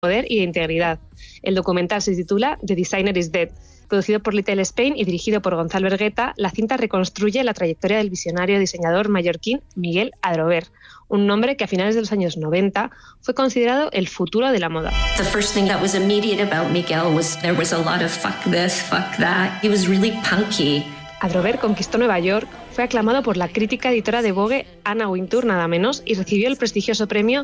poder y de integridad. El documental se titula The Designer is Dead. Producido por Little Spain y dirigido por Gonzalo Ergueta, la cinta reconstruye la trayectoria del visionario diseñador mallorquín Miguel Adrover, un nombre que a finales de los años 90 fue considerado el futuro de la moda. The first thing that was immediate about Miguel was there was a lot of fuck this, fuck that. He was really punky. Adrover conquistó Nueva York, fue aclamado por la crítica editora de Vogue, Anna Wintour, nada menos, y recibió el prestigioso premio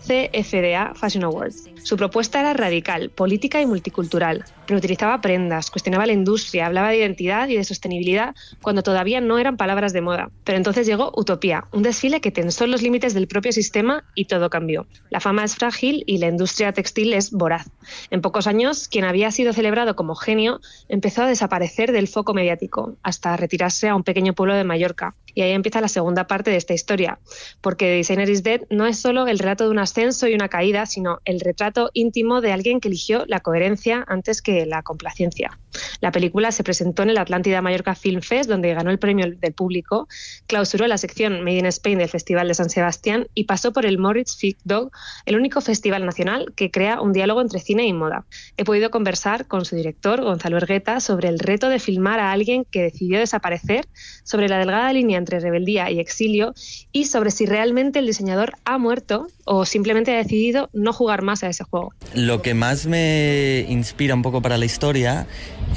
CFDA Fashion Awards. Su propuesta era radical, política y multicultural. Reutilizaba prendas, cuestionaba la industria, hablaba de identidad y de sostenibilidad cuando todavía no eran palabras de moda. Pero entonces llegó Utopía, un desfile que tensó los límites del propio sistema y todo cambió. La fama es frágil y la industria textil es voraz. En pocos años, quien había sido celebrado como genio empezó a desaparecer del foco mediático, hasta retirarse a un pequeño pueblo de Mallorca. Y ahí empieza la segunda parte de esta historia, porque The Designer is Dead no es solo el relato de un ascenso y una caída, sino el retrato íntimo de alguien que eligió la coherencia antes que la complacencia. La película se presentó en el Atlántida Mallorca Film Fest, donde ganó el premio del público, clausuró la sección Made in Spain del Festival de San Sebastián y pasó por el Moritz Ficht Dog, el único festival nacional que crea un diálogo entre cine y moda. He podido conversar con su director, Gonzalo Ergueta, sobre el reto de filmar a alguien que decidió desaparecer, sobre la delgada línea entre rebeldía y exilio y sobre si realmente el diseñador ha muerto o simplemente ha decidido no jugar más a ese juego. Lo que más me inspira un poco para la historia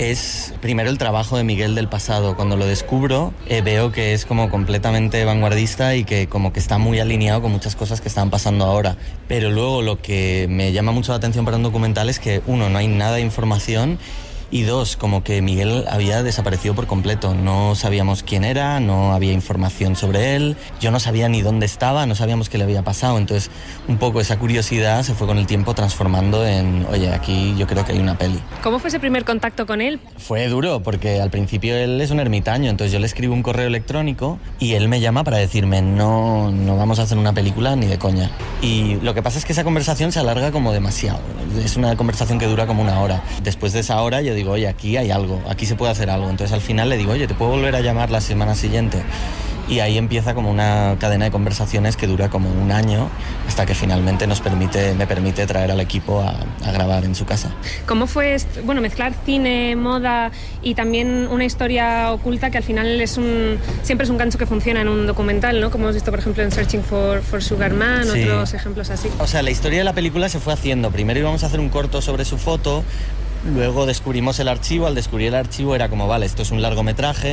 es primero el trabajo de Miguel del pasado. Cuando lo descubro veo que es como completamente vanguardista y que como que está muy alineado con muchas cosas que están pasando ahora. Pero luego lo que me llama mucho la atención para un documental es que uno, no hay nada de información, y dos, como que Miguel había desaparecido por completo. No sabíamos quién era, no había información sobre él, yo no sabía ni dónde estaba, no sabíamos qué le había pasado. Entonces, un poco esa curiosidad se fue con el tiempo transformando en, oye, aquí yo creo que hay una peli. ¿Cómo fue ese primer contacto con él? Fue duro, porque al principio él es un ermitaño, entonces yo le escribo un correo electrónico y él me llama para decirme, no vamos a hacer una película ni de coña. Y lo que pasa es que esa conversación se alarga como demasiado. Es una conversación que dura como una hora. Después de esa hora yo digo, oye, aquí hay algo, aquí se puede hacer algo. Entonces al final le digo, oye, ¿te puedo volver a llamar la semana siguiente? Y ahí empieza como una cadena de conversaciones que dura como un año hasta que finalmente me permite traer al equipo a grabar en su casa. ¿Cómo fue mezclar cine, moda y también una historia oculta que al final siempre es un gancho que funciona en un documental, ¿no? Como hemos visto, por ejemplo, en Searching for Sugar Man, sí. Otros ejemplos así. O sea, la historia de la película se fue haciendo. Primero íbamos a hacer un corto sobre su foto, luego descubrimos el archivo. Al descubrir el archivo era como, vale, esto es un largometraje.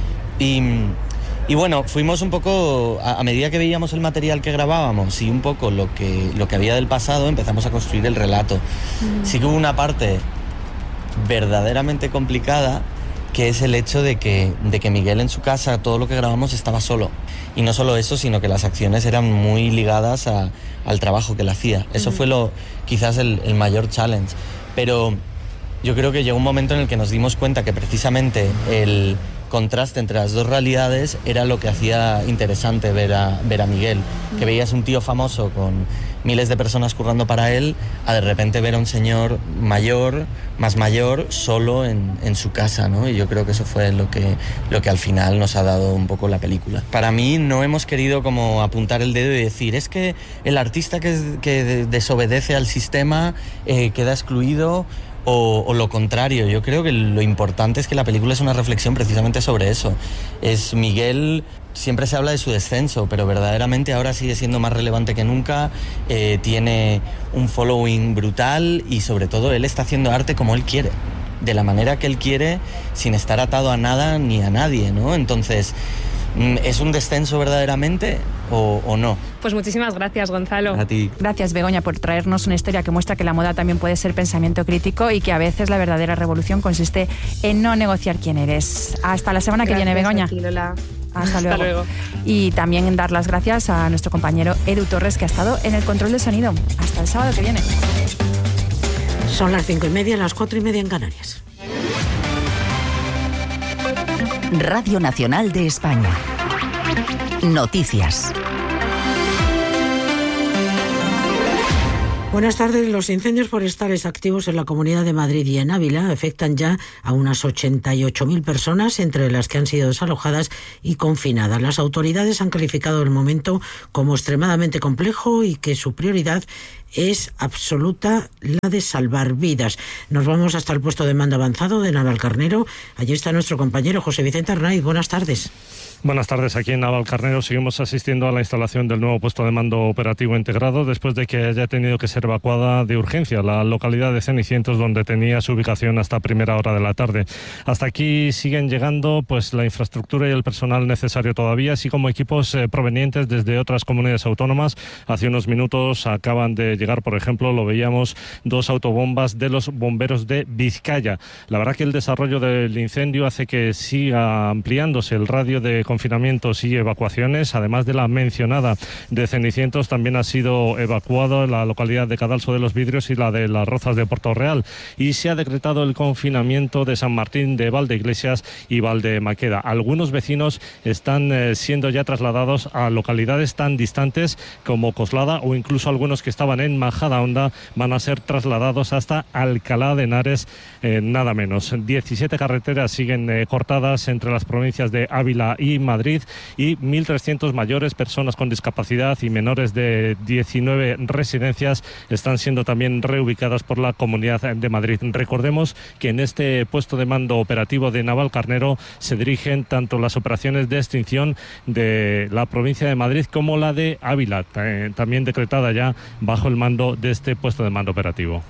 Y bueno, fuimos un poco, a medida que veíamos el material que grabábamos y un poco lo que había del pasado, empezamos a construir el relato. Sí que hubo una parte verdaderamente complicada, que es el hecho de que Miguel en su casa, todo lo que grabamos estaba solo. Y no solo eso, sino que las acciones eran muy ligadas al trabajo que él hacía. Eso fue quizás el mayor challenge. Pero yo creo que llegó un momento en el que nos dimos cuenta que precisamente el contraste entre las dos realidades era lo que hacía interesante ver a Miguel, que veías un tío famoso con miles de personas currando para él, a de repente ver a un señor más mayor, solo en su casa, ¿no? Y yo creo que eso fue lo que al final nos ha dado un poco la película. Para mí no hemos querido como apuntar el dedo y decir, es que el artista que desobedece al sistema queda excluido, o lo contrario. Yo creo que lo importante es que la película es una reflexión precisamente sobre eso. Es Miguel, siempre se habla de su descenso, pero verdaderamente ahora sigue siendo más relevante que nunca, tiene un following brutal y sobre todo él está haciendo arte como él quiere, de la manera que él quiere, sin estar atado a nada ni a nadie, ¿no? Entonces, ¿es un descenso verdaderamente o no? Pues muchísimas gracias, Gonzalo. A ti. Gracias, Begoña, por traernos una historia que muestra que la moda también puede ser pensamiento crítico y que a veces la verdadera revolución consiste en no negociar quién eres. Hasta la semana que viene, Begoña. Gracias a ti, Lola. Hasta luego. Y también dar las gracias a nuestro compañero Edu Torres, que ha estado en el control de sonido. Hasta el sábado que viene. Son las 5:30, las 4:30 en Canarias. Radio Nacional de España. Noticias. Buenas tardes. Los incendios forestales activos en la Comunidad de Madrid y en Ávila afectan ya a unas 88.000 personas, entre las que han sido desalojadas y confinadas. Las autoridades han calificado el momento como extremadamente complejo y que su prioridad es absoluta, la de salvar vidas. Nos vamos hasta el puesto de mando avanzado de Navalcarnero. Allí está nuestro compañero José Vicente Arnaiz. Buenas tardes. Buenas tardes. Aquí en Navalcarnero seguimos asistiendo a la instalación del nuevo puesto de mando operativo integrado después de que haya tenido que ser evacuada de urgencia la localidad de Cenicientos, donde tenía su ubicación hasta primera hora de la tarde. Hasta aquí siguen llegando pues la infraestructura y el personal necesario todavía, así como equipos provenientes desde otras comunidades autónomas. Hace unos minutos acaban de llegar, por ejemplo, lo veíamos, 2 autobombas de los bomberos de Vizcaya. La verdad que el desarrollo del incendio hace que siga ampliándose el radio de confinamientos y evacuaciones. Además de la mencionada de Cenicientos, también ha sido evacuado la localidad de Cadalso de los Vidrios y la de Las Rozas de Puerto Real, y se ha decretado el confinamiento de San Martín de Valdeiglesias y Valdemaqueda. Algunos vecinos están siendo ya trasladados a localidades tan distantes como Coslada, o incluso algunos que estaban en Majadahonda van a ser trasladados hasta Alcalá de Henares, nada menos. 17 carreteras siguen cortadas entre las provincias de Ávila y Madrid, y 1.300 mayores, personas con discapacidad y menores de 19 residencias están siendo también reubicadas por la Comunidad de Madrid. Recordemos que en este puesto de mando operativo de Navalcarnero se dirigen tanto las operaciones de extinción de la provincia de Madrid como la de Ávila, también decretada ya bajo el mando de este puesto de mando operativo.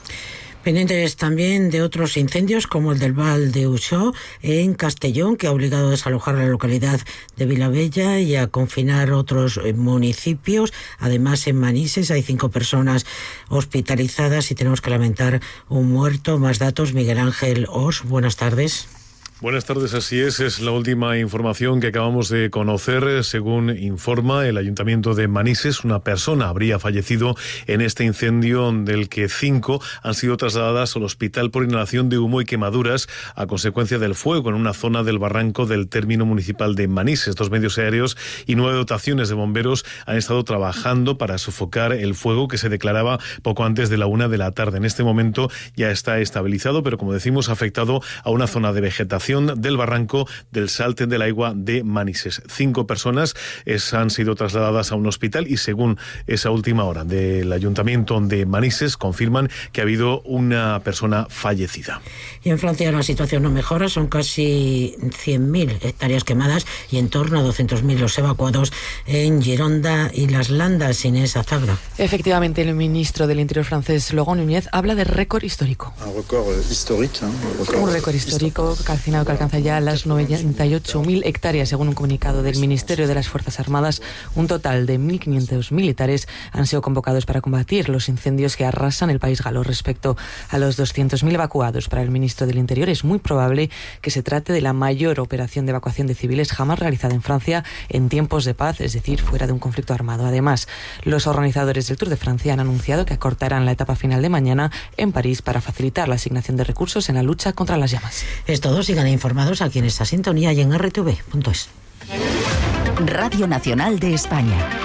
Pendientes también de otros incendios, como el del Val de Uxó en Castellón, que ha obligado a desalojar la localidad de Vilabella y a confinar otros municipios. Además, en Manises hay 5 personas hospitalizadas y tenemos que lamentar un muerto. Más datos, Miguel Ángel Os. Buenas tardes. Buenas tardes, así es la última información que acabamos de conocer. Según informa el Ayuntamiento de Manises, una persona habría fallecido en este incendio, del que 5 han sido trasladadas al hospital por inhalación de humo y quemaduras a consecuencia del fuego en una zona del barranco del término municipal de Manises. 2 medios aéreos y 9 dotaciones de bomberos han estado trabajando para sofocar el fuego, que se declaraba poco antes de la 1 de la tarde. En este momento ya está estabilizado, pero como decimos, ha afectado a una zona de vegetación del barranco del Salte del Aigua de Manises. 5 personas han sido trasladadas a un hospital, y según esa última hora del Ayuntamiento de Manises, confirman que ha habido una persona fallecida. Y en Francia la situación no mejora, son casi 100.000 hectáreas quemadas y en torno a 200.000 los evacuados en Gironda y Las Landas. Inés Azagra. Efectivamente, el ministro del Interior francés, Laurent Nunez, habla de récord histórico. Un récord histórico que al final alcanza ya las 98.000 hectáreas, según un comunicado del Ministerio de las Fuerzas Armadas. Un total de 1.500 militares han sido convocados para combatir los incendios que arrasan el país galo. Respecto a los 200.000 evacuados, para el ministro del Interior es muy probable que se trate de la mayor operación de evacuación de civiles jamás realizada en Francia en tiempos de paz, es decir, fuera de un conflicto armado. Además, los organizadores del Tour de Francia han anunciado que acortarán la etapa final de mañana en París para facilitar la asignación de recursos en la lucha contra las llamas. Es todo. Sigan informados aquí en esta sintonía y en rtv.es. Radio Nacional de España.